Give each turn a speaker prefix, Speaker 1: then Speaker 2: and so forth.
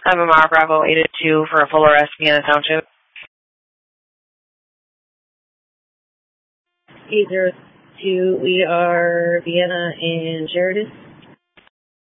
Speaker 1: MMR Bravo 882 for a full arrest, Vienna Township.
Speaker 2: 802, we are Vienna and Sheridan.